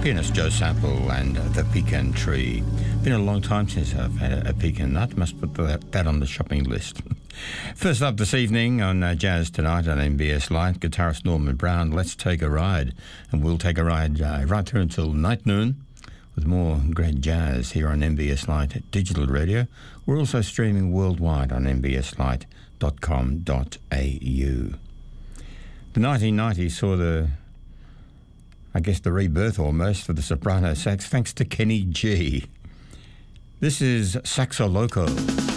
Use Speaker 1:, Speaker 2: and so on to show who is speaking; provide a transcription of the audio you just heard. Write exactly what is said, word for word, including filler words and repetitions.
Speaker 1: Pianist Joe Sample and The Pecan Tree. Been a long time since I've had a, a pecan nut. Must put that, that on the shopping list. First up this evening on uh, Jazz Tonight on M B S Light, guitarist Norman Brown, Let's Take a Ride. And we'll take a ride uh, right through until night noon with more great jazz here on M B S Light Digital Radio. We're also streaming worldwide on m b s light dot com dot a u. The nineteen nineties saw the, I guess, the rebirth almost for the soprano sax, thanks to Kenny G. This is Saxo Loco.